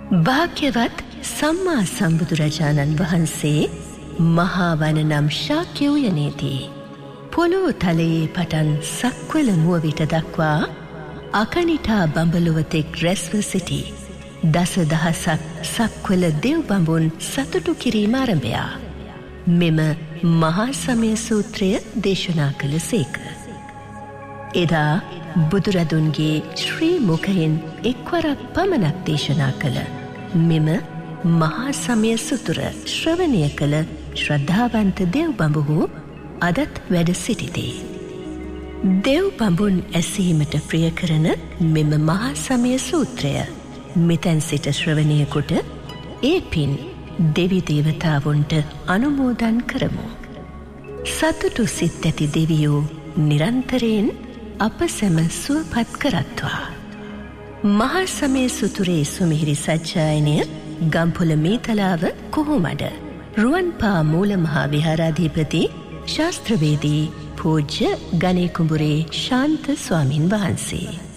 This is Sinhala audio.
භාග්‍යවත් සම්මා සම්බුදුරජාණන් වහන්සේ මහා වන නම් ශාක්‍ය උයනේදී පොළොව තලයේ පටන් සක්වල මුවවිට දක්වා අකනිටා බඹලොවතෙක් රැස්ව සිටි දස දහසක් සක්වල දෙව් බඹුන් සතුටු කිරීම ආරම්භයා මෙම මහා සමය සූත්‍රය දේශනා කළ සේක. එදා බුදුරදුන්ගේ ශ්‍රී මුඛයෙන් එක්වරක් පමණක් දේශනා කළ මෙම මහා සමය සූත්‍ර ශ්‍රවණය කළ ශ්‍රද්ධාවන්ත දෙව් බඹහු අදත් වැඩ සිටිති. දෙව් බඹුන් ඇසීමට ප්‍රිය කරන මෙම මහා සමය සූත්‍රය මෙතැන් සිට ශ්‍රවණය කොට ඒ පින් දෙවි දේවතාවුන්ට අනුමෝදන් කරමු. සතුටු සිත් ඇති දෙවියෝ නිරන්තරයෙන් අප සැම සුවපත් කරත්වා. මහා සමය සූත්‍රයේ සුමිහිරි සජ්ජායනය ගම්පොළ මේතලාව කොහොමඩ රුවන්පා මූල මහා විහාරාධිපති ශාස්ත්‍රවේදී පූජ්‍ය ගණේ කුඹුරේ ශාන්ත ස්වාමින් වහන්සේ